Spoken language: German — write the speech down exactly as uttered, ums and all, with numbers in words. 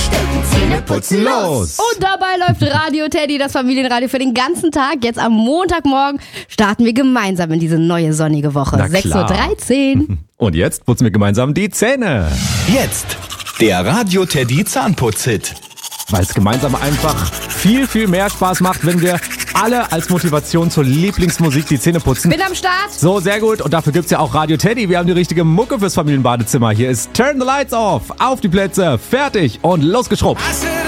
Zähneputzen los! Und dabei läuft Radio Teddy, das Familienradio für den ganzen Tag. Jetzt am Montagmorgen starten wir gemeinsam in diese neue sonnige Woche. sechs Uhr dreizehn. Und jetzt putzen wir gemeinsam die Zähne. Jetzt der Radio Teddy Zahnputz-Hit. Weil es gemeinsam einfach viel, viel mehr Spaß macht, wenn wir alle als Motivation zur Lieblingsmusik die Zähne putzen. Bin am Start. So, sehr gut. Und dafür gibt's ja auch Radio Teddy. Wir haben die richtige Mucke fürs Familienbadezimmer. Hier ist Turn the Lights Off. Auf die Plätze, fertig und losgeschrubbt.